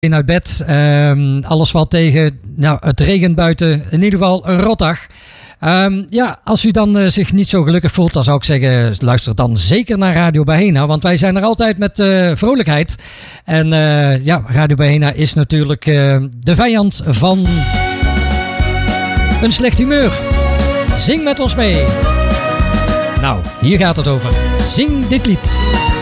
uit bed. Alles valt tegen. Nou, het regent buiten. In ieder geval een rotdag. Als u dan zich niet zo gelukkig voelt, dan zou ik zeggen, luister dan zeker naar Radio Bahena. Want wij zijn er altijd met vrolijkheid. En Radio Bahena is natuurlijk de vijand van een slecht humeur. Zing met ons mee. Nou, hier gaat het over. Zing dit lied.